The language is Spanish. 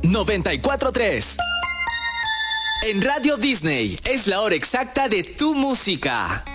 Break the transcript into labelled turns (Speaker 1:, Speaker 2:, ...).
Speaker 1: 94.3. En Radio Disney es la hora exacta de tu música.